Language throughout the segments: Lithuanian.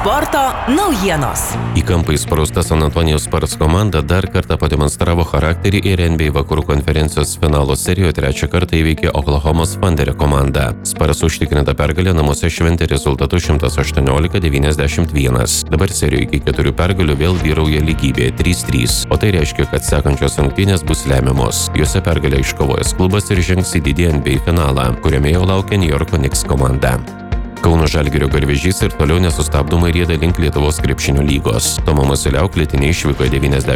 Sporto naujienos. Į kampą įsprausta San Antonijaus Spurs komanda dar kartą pademonstravo charakterį ir NBA vakarų konferencijos finalo serijoje trečią kartą įveikė Oklahomos Thunder komandą. Spurs užtikrinta pergalę namuose šventė rezultatu 118-91. Dabar serijoje iki 4 pergalių vėl vyrauja lygybė 3-3, o tai reiškia, kad sekančios rungtynės bus lemiamos. Juose pergalę iškovojęs klubas ir žengs į didį NBA finalą, kuriame jau laukia New Yorko Knicks komanda. Kauno Žalgirio garvežys ir toliau nesustabdomai rieda link Lietuvos krepšinio lygos. Tomo Masiuliaus Klėtiniai išvykoje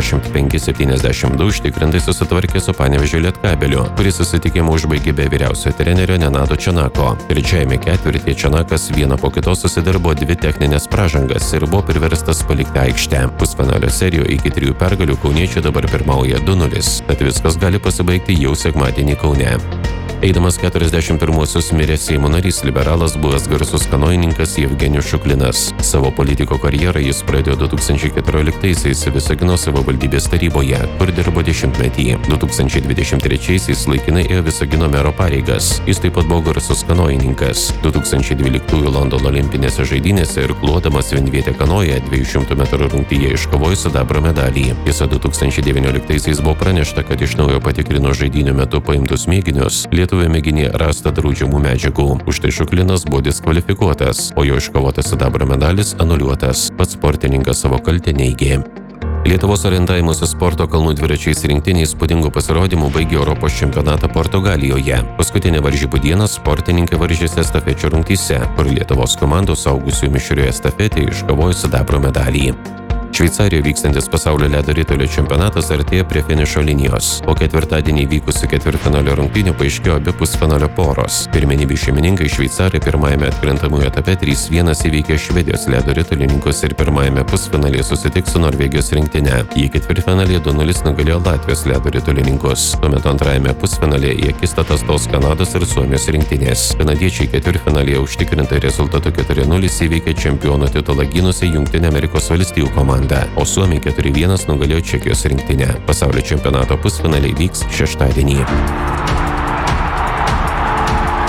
95-72 užtikrintai susitvarkė su Panevėžio Lietkabeliu, kuris susitikimą užbaigė be vyriausiojo trenerio Nenato Čenako. Trečiajame ketvirtyje Čenakas vieną po kitos susidirbo 2 techninės pražangas ir buvo priverstas palikti aikštę. Pusfinalio serijoje iki 3 pergalių kauniečiai dabar pirmauja 2-0, tad viskas gali pasibaigti jau sekmadienį Kaune. Eidamas 41-uosius mirė Seimo narys liberalas buvęs garsus kanojininkas Jevgenijus Šuklinas. Savo politiko karjerą jis pradėjo 2014-aisiais Visagino savivaldybės taryboje, kur dirbo 10-metį. 2023-aisiais laikinai ėjo Visagino mero pareigas. Jis taip pat buvo garsus kanojininkas. 2012 Londono olimpinėse žaidynėse irkluodamas vienvietę kanoją 200 metrų rungtyje iškovojo sidabro medalį. Tiesa, 2019-aisiais buvo pranešta, kad iš naujo patikrino žaidynių metu paimtus mėginius. Lietuvė mėginė rasta draudžiamų medžiagų. Už tai Šuklinas buvo diskvalifikuotas, o jo iškovotas sidabro medalis anuliuotas. Pats sportininkas savo kaltę neigė. Lietuvos orientavimosi sporto kalnų dviračiais rinktinė įspūdingų pasirodymų baigė Europos čempionatą Portugalijoje. Paskutinę varžybų dieną sportininkai varžėsi estafečių rungtyse, kur Lietuvos komandos suaugusiųjų mišrioje estafetėje iškovojo sidabro medalį. Šveicarijoje vykstantis pasaulio ledo ritulio čempionatas artėja prie finišo linijos. Po ketvirtadienį vykusių ketvirtfinalio rungtynių paaiškėjo abi pusfinalio poros. Pirmenybių šeimininkai šveicarai pirmajame atkrintamųjų etape 3-1 įveikė Švedijos ledo ritulininkus ir pirmajame pusfinalyje susitiks su Norvegijos rinktine. Jie ketvirtfinalyje 2-0 nugalėjo Latvijos ledo ritulininkus. Tuo metu antrajame pusfinalyje į akistatą stos Kanados ir Suomijos rinktinės. Kanadiečiai ketvirtfinalyje užtikrintai rezultatu 4-0 įveikė čempionų titulą gynusią Jungtinių Amerikos valstijų komandą. O Suomija 4-1 nugalėjo Čekijos rinktinę. Pasaulio čempionato pusfinaliai vyks šeštadienį.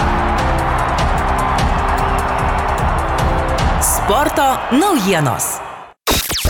Sporto naujienos.